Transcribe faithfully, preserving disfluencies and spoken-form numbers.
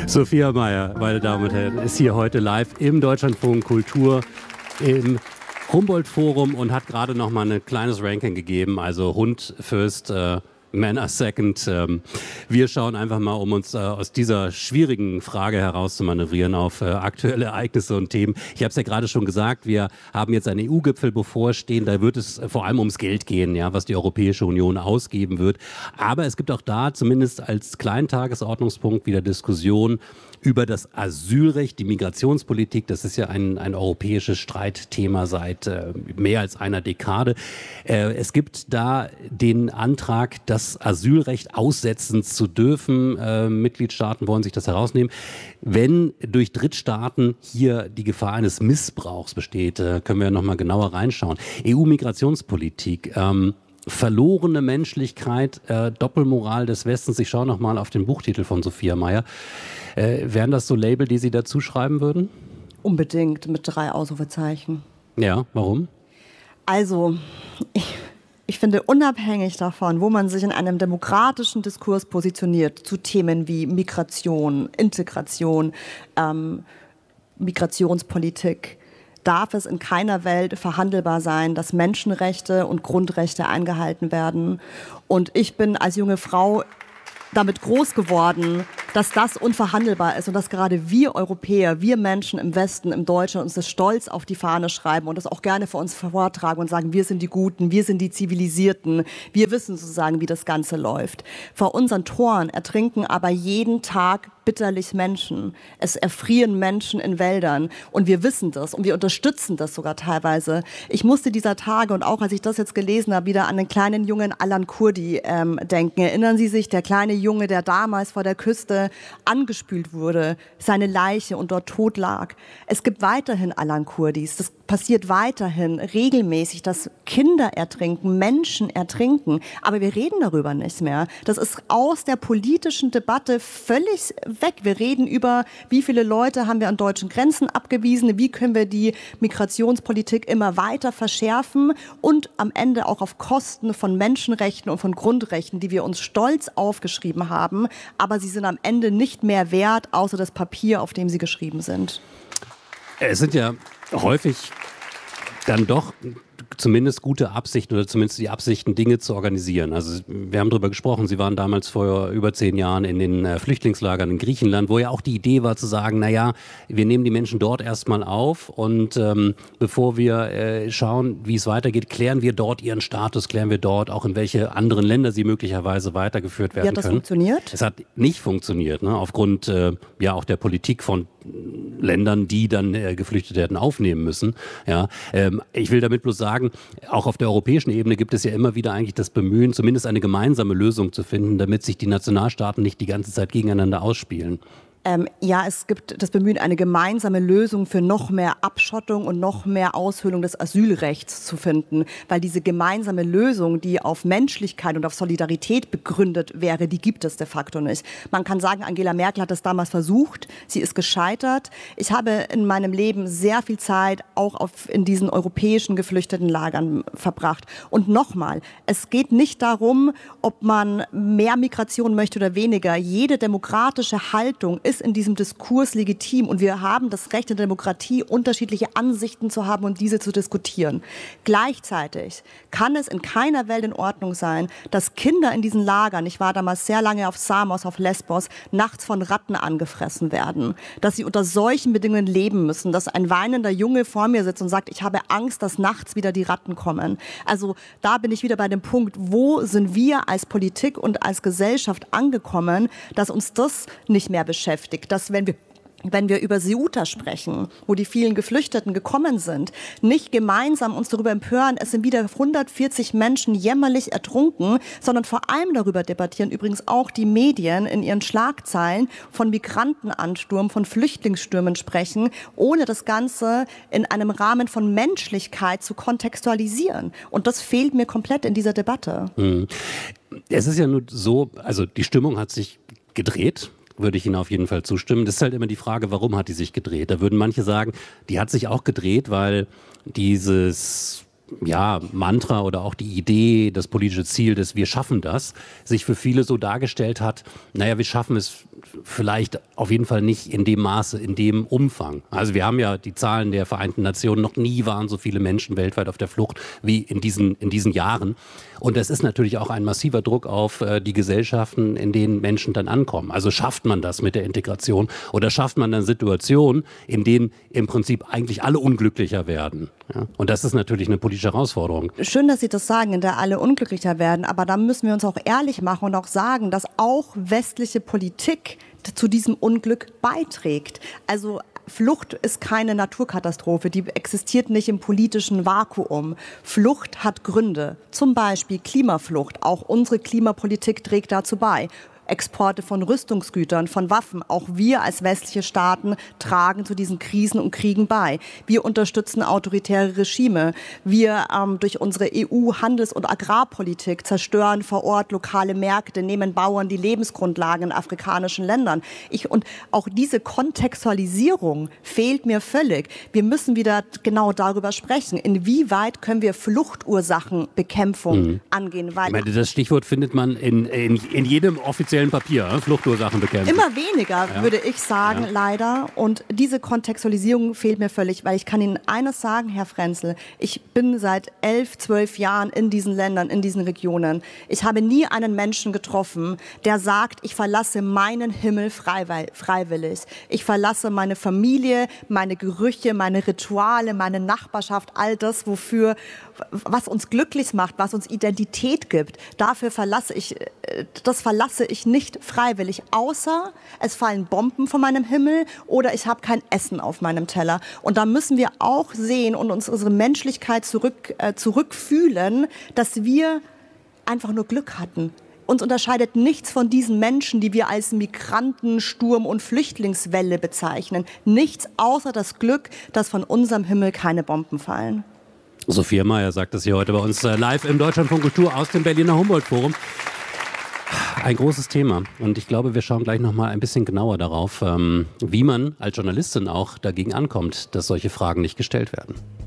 Sophia Mayer, meine Damen und Herren, ist hier heute live im Deutschlandfunk Kultur im Humboldt-Forum und hat gerade noch mal ein kleines Ranking gegeben. Also Hund first, äh, Man are second. Ähm, wir schauen einfach mal, um uns äh, aus dieser schwierigen Frage herauszumanövrieren auf äh, aktuelle Ereignisse und Themen. Ich habe es ja gerade schon gesagt, wir haben jetzt einen E U-Gipfel bevorstehen. Da wird es vor allem ums Geld gehen, ja, was die Europäische Union ausgeben wird. Aber es gibt auch da zumindest als kleinen Tagesordnungspunkt wieder Diskussionen über das Asylrecht, die Migrationspolitik. Das ist ja ein, ein europäisches Streitthema seit äh, mehr als einer Dekade. Äh, es gibt da den Antrag, das Asylrecht aussetzen zu dürfen. Äh, Mitgliedstaaten wollen sich das herausnehmen. Wenn durch Drittstaaten hier die Gefahr eines Missbrauchs besteht, äh, können wir noch mal genauer reinschauen. E U-Migrationspolitik, ähm, verlorene Menschlichkeit, äh, Doppelmoral des Westens. Ich schaue noch mal auf den Buchtitel von Sophia Mayer. Äh, wären das so Label, die Sie dazu schreiben würden? Unbedingt, mit drei Ausrufezeichen. Ja, warum? Also, ich, ich finde, unabhängig davon, wo man sich in einem demokratischen Diskurs positioniert, zu Themen wie Migration, Integration, ähm, Migrationspolitik, darf es in keiner Welt verhandelbar sein, dass Menschenrechte und Grundrechte eingehalten werden. Und ich bin als junge Frau damit groß geworden, dass das unverhandelbar ist und dass gerade wir Europäer, wir Menschen im Westen, im Deutschen uns das stolz auf die Fahne schreiben und das auch gerne für uns vortragen und sagen, wir sind die Guten, wir sind die Zivilisierten, wir wissen sozusagen, wie das Ganze läuft. Vor unseren Toren ertrinken aber jeden Tag bitterlich Menschen. Es erfrieren Menschen in Wäldern und wir wissen das und wir unterstützen das sogar teilweise. Ich musste dieser Tage und auch als ich das jetzt gelesen habe, wieder an den kleinen Jungen Alan Kurdi ähm, denken. Erinnern Sie sich, der kleine Junge, der damals vor der Küste angespült wurde, seine Leiche und dort tot lag. Es gibt weiterhin Alan Kurdis. Das passiert weiterhin regelmäßig, dass Kinder ertrinken, Menschen ertrinken. Aber wir reden darüber nicht mehr. Das ist aus der politischen Debatte völlig weg. Wir reden über, wie viele Leute haben wir an deutschen Grenzen abgewiesen, wie können wir die Migrationspolitik immer weiter verschärfen und am Ende auch auf Kosten von Menschenrechten und von Grundrechten, die wir uns stolz aufgeschrieben haben. Aber sie sind am Ende nicht mehr wert, außer das Papier, auf dem sie geschrieben sind. Es sind ja häufig dann doch zumindest gute Absichten oder zumindest die Absichten, Dinge zu organisieren. Also wir haben darüber gesprochen, Sie waren damals vor über zehn Jahren in den äh, Flüchtlingslagern in Griechenland, wo ja auch die Idee war zu sagen, naja, wir nehmen die Menschen dort erstmal auf und ähm, bevor wir äh, schauen, wie es weitergeht, klären wir dort ihren Status, klären wir dort auch, in welche anderen Länder sie möglicherweise weitergeführt werden können. Wie hat das funktioniert? Es hat nicht funktioniert, ne? Aufgrund äh, ja auch der Politik von Ländern, die dann äh, Geflüchtete hätten aufnehmen müssen. Ja, ähm, ich will damit bloß sagen, auch auf der europäischen Ebene gibt es ja immer wieder eigentlich das Bemühen, zumindest eine gemeinsame Lösung zu finden, damit sich die Nationalstaaten nicht die ganze Zeit gegeneinander ausspielen. Ähm, ja, es gibt das Bemühen, eine gemeinsame Lösung für noch mehr Abschottung und noch mehr Aushöhlung des Asylrechts zu finden. Weil diese gemeinsame Lösung, die auf Menschlichkeit und auf Solidarität begründet wäre, die gibt es de facto nicht. Man kann sagen, Angela Merkel hat das damals versucht, sie ist gescheitert. Ich habe in meinem Leben sehr viel Zeit auch auf, in diesen europäischen Geflüchtetenlagern verbracht. Und nochmal, es geht nicht darum, ob man mehr Migration möchte oder weniger. Jede demokratische Haltung ist in diesem Diskurs legitim und wir haben das Recht in der Demokratie, unterschiedliche Ansichten zu haben und diese zu diskutieren. Gleichzeitig kann es in keiner Welt in Ordnung sein, dass Kinder in diesen Lagern, ich war damals sehr lange auf Samos, auf Lesbos, nachts von Ratten angefressen werden, dass sie unter solchen Bedingungen leben müssen, dass ein weinender Junge vor mir sitzt und sagt, ich habe Angst, dass nachts wieder die Ratten kommen. Also da bin ich wieder bei dem Punkt, wo sind wir als Politik und als Gesellschaft angekommen, dass uns das nicht mehr beschäftigt. Dass wenn wir wenn wir über Ceuta sprechen, wo die vielen Geflüchteten gekommen sind, nicht gemeinsam uns darüber empören, es sind wieder hundertvierzig Menschen jämmerlich ertrunken, sondern vor allem darüber debattieren, übrigens auch die Medien in ihren Schlagzeilen von Migrantenansturm, von Flüchtlingsstürmen sprechen, ohne das Ganze in einem Rahmen von Menschlichkeit zu kontextualisieren. Und das fehlt mir komplett in dieser Debatte. Es ist ja nur so, also die Stimmung hat sich gedreht. Würde ich Ihnen auf jeden Fall zustimmen. Das ist halt immer die Frage, warum hat die sich gedreht? Da würden manche sagen, die hat sich auch gedreht, weil dieses ja, Mantra oder auch die Idee, das politische Ziel des Wir schaffen das, sich für viele so dargestellt hat, naja, wir schaffen es vielleicht auf jeden Fall nicht in dem Maße, in dem Umfang. Also wir haben ja die Zahlen der Vereinten Nationen, noch nie waren so viele Menschen weltweit auf der Flucht wie in diesen, in diesen Jahren. Und das ist natürlich auch ein massiver Druck auf äh, die Gesellschaften, in denen Menschen dann ankommen. Also schafft man das mit der Integration oder schafft man dann Situationen, in denen im Prinzip eigentlich alle unglücklicher werden? Ja? Und das ist natürlich eine politische Herausforderung. Schön, dass Sie das sagen, in der alle unglücklicher werden. Aber da müssen wir uns auch ehrlich machen und auch sagen, dass auch westliche Politik zu diesem Unglück beiträgt. Also Flucht ist keine Naturkatastrophe, die existiert nicht im politischen Vakuum. Flucht hat Gründe, zum Beispiel Klimaflucht. Auch unsere Klimapolitik trägt dazu bei. Exporte von Rüstungsgütern, von Waffen. Auch wir als westliche Staaten tragen zu diesen Krisen und Kriegen bei. Wir unterstützen autoritäre Regime. Wir ähm, durch unsere E U-Handels- und Agrarpolitik zerstören vor Ort lokale Märkte, nehmen Bauern die Lebensgrundlagen in afrikanischen Ländern. Ich, und auch diese Kontextualisierung fehlt mir völlig. Wir müssen wieder genau darüber sprechen, inwieweit können wir Fluchtursachenbekämpfung mhm. angehen. Weil ich meine, das Stichwort findet man in, in, in jedem offiziellen Papier, Fluchtursachen bekämpfen. Immer weniger, ja. würde ich sagen, ja. leider. Und diese Kontextualisierung fehlt mir völlig, weil ich kann Ihnen eines sagen, Herr Frenzel, ich bin seit elf, zwölf Jahren in diesen Ländern, in diesen Regionen. Ich habe nie einen Menschen getroffen, der sagt, ich verlasse meinen Himmel freiwillig. Ich verlasse meine Familie, meine Gerüche, meine Rituale, meine Nachbarschaft, all das, wofür, was uns glücklich macht, was uns Identität gibt. Dafür verlasse ich, das verlasse ich nicht freiwillig, außer es fallen Bomben von meinem Himmel oder ich habe kein Essen auf meinem Teller. Und da müssen wir auch sehen und uns unsere Menschlichkeit zurück, äh, zurückfühlen, dass wir einfach nur Glück hatten. Uns unterscheidet nichts von diesen Menschen, die wir als Migranten, Sturm- und Flüchtlingswelle bezeichnen. Nichts außer das Glück, dass von unserem Himmel keine Bomben fallen. Sophia Mayer sagt das hier heute bei uns live im Deutschlandfunk Kultur aus dem Berliner Humboldt-Forum. Ein großes Thema und ich glaube, wir schauen gleich noch mal ein bisschen genauer darauf, wie man als Journalistin auch dagegen ankommt, dass solche Fragen nicht gestellt werden.